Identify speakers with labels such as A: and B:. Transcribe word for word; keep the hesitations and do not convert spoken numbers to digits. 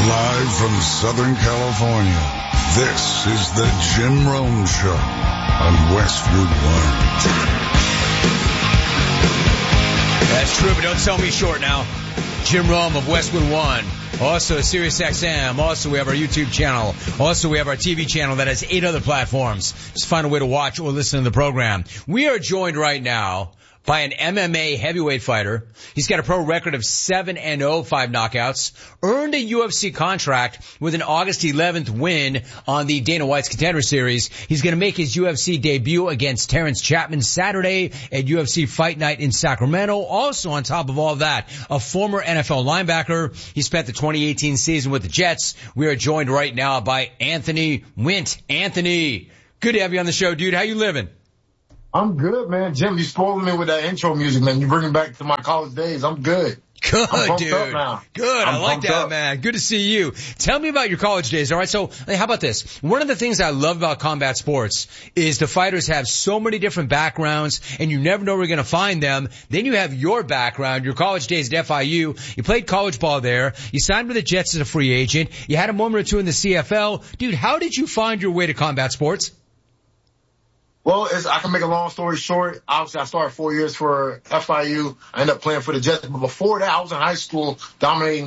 A: Live from Southern California, this is the Jim Rome Show on Westwood One.
B: That's true, but don't sell me short now. Jim Rome of Westwood One. Also, Sirius X M. Also, we have our YouTube channel. Also, we have our T V channel that has eight other platforms. Just find a way to watch or listen to the program. We are joined right now by an M M A heavyweight fighter. He's got a pro record of seven and oh, five knockouts, earned a U F C contract with an August eleventh win on the Dana White's Contender Series. He's going to make his U F C debut against Terrence Chapman Saturday at U F C Fight Night in Sacramento. Also, on top of all of that, a former N F L linebacker. He spent the twenty eighteen season with the Jets. We are joined right now by Anthony Wint. Anthony, good to have you on the show, dude. How you living?
C: I'm good, man. Jim, you spoiled me with that intro music, man. You bring me back to my college days. I'm good.
B: Good,
C: I'm
B: dude.
C: Up now.
B: Good.
C: I'm
B: I like that,
C: up.
B: man. Good to see you. Tell me about your college days. All right. So hey, how about this? One of the things I love about combat sports is the fighters have so many different backgrounds and you never know where you're going to find them. Then you have your background, your college days at F I U. You played college ball there. You signed with the Jets as a free agent. You had a moment or two in the C F L. Dude, how did you find your way to combat sports?
C: Well, it's, I can make a long story short. Obviously, I started four years for F I U. I ended up playing for the Jets. But before that, I was in high school dominating